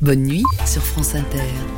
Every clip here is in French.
Bonne nuit sur France Inter.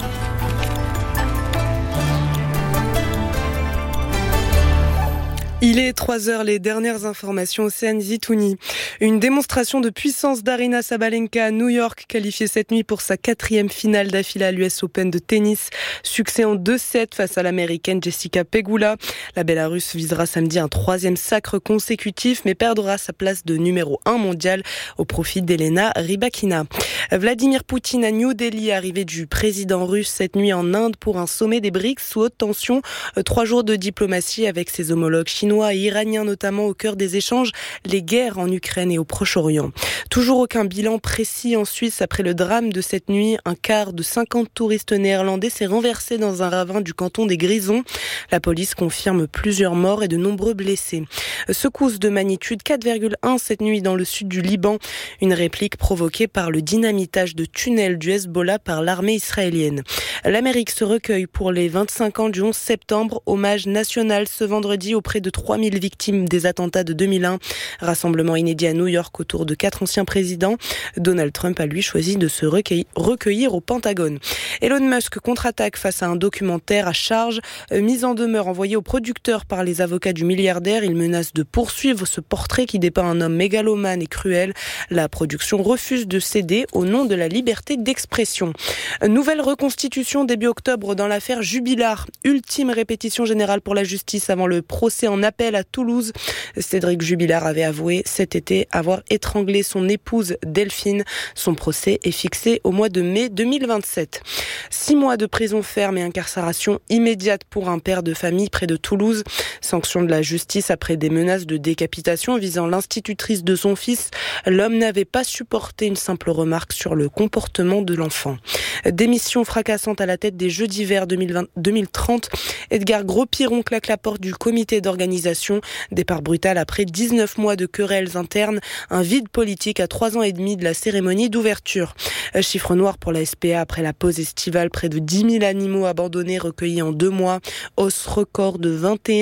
Il est 3h, les dernières informations, Océane Zitouni. Une démonstration de puissance d'Aryna Sabalenka à New York, qualifiée cette nuit pour sa 4e finale d'affilée à l'US Open de tennis. Succès en 2-7 face à l'américaine Jessica Pegula. La Bélarusse visera samedi un 3e sacre consécutif, mais perdra sa place de numéro 1 mondial au profit d'Elena Rybakina. Vladimir Poutine à New Delhi, arrivée du président russe cette nuit en Inde pour un sommet des BRICS sous haute tension. 3 jours de diplomatie avec ses homologues chinois et iraniens notamment au cœur des échanges, les guerres en Ukraine et au Proche-Orient. Toujours aucun bilan précis en Suisse après le drame de cette nuit. Un quart de 50 touristes néerlandais s'est renversé dans un ravin du canton des Grisons. La police confirme plusieurs morts et de nombreux blessés. Secousse de magnitude 4,1 cette nuit dans le sud du Liban. Une réplique provoquée par le dynamitage de tunnels du Hezbollah par l'armée israélienne. L'Amérique se recueille pour les 25 ans du 11 septembre. Hommage national ce vendredi auprès de 3000 victimes des attentats de 2001. Rassemblement inédit à New York autour de 4 anciens présidents. Donald Trump a lui choisi de se recueillir au Pentagone. Elon Musk contre-attaque face à un documentaire à charge. Mise en demeure envoyée aux producteurs par les avocats du milliardaire. Il menace de poursuivre ce portrait qui dépeint un homme mégalomane et cruel. La production refuse de céder au nom de la liberté d'expression. Nouvelle reconstitution début octobre dans l'affaire Jubilard. Ultime répétition générale pour la justice avant le procès en appel à Toulouse. Cédric Jubilard avait avoué cet été avoir étranglé son épouse Delphine. Son procès est fixé au mois de mai 2027. 6 mois de prison ferme et incarcération immédiate pour un père de famille près de Toulouse. Sanction de la justice après des menaces de décapitation visant l'institutrice de son fils. L'homme n'avait pas supporté une simple remarque sur le comportement de l'enfant. Démission fracassante à la tête des Jeux d'hiver 2030. Edgar Gros-Piron claque la porte du comité d'organisation. Départ brutal après 19 mois de querelles internes. Un vide politique à 3 ans et demi de la cérémonie d'ouverture. Chiffre noir pour la SPA après la pause estivale. Près de 10 000 animaux abandonnés recueillis en 2 mois. Hausse record de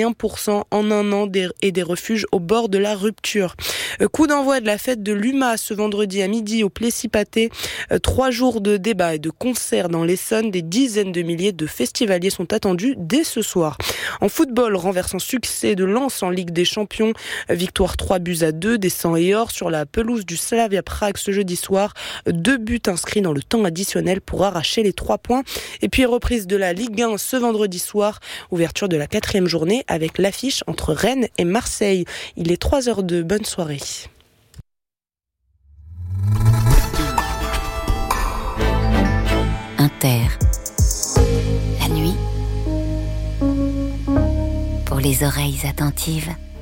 21% en un an et des refuges au bord de la rupture. Coup d'envoi de la fête de l'UMA ce vendredi à midi au Plessis-Pathé. 3 jours de débats et de concerts dans l'Essonne. Des dizaines de milliers de festivaliers sont attendus dès ce soir. En football, renversant succès de Lens en Ligue des Champions. Victoire 3-2 des Sang et Or sur la pelouse du Slavia Prague ce jeudi soir. 2 buts inscrits dans le temps additionnel pour arracher les 3 points. Et puis reprise de la Ligue 1 ce vendredi soir. Ouverture de la 4e journée avec l'affiche entre Rennes et Marseille. Il est 3h02. Bonne soirée. Inter. La nuit, pour les oreilles attentives.